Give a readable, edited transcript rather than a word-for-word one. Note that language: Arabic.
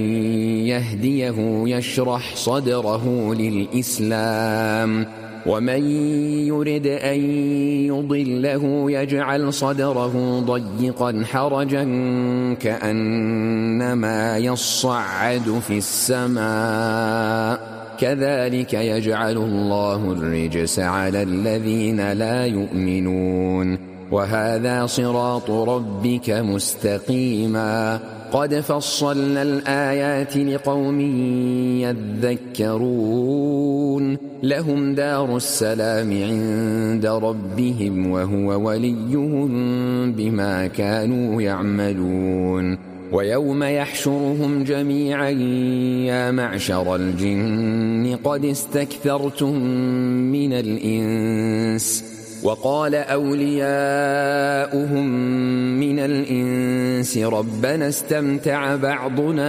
يهديه يشرح صدره للإسلام، ومن يرد أن يضله يجعل صدره ضيقا حرجا كأنما يصعد في السماء، كذلك يجعل الله الرجس على الذين لا يؤمنون. وهذا صراط ربك مستقيما، قد فصلنا الآيات لقوم يذكرون، لهم دار السلام عند ربهم وهو وليهم بما كانوا يعملون. ويوم يحشرهم جميعا يا معشر الجن قد استكثرتم من الإنس، وقال أولياؤهم من الإنس ربنا استمتع بعضنا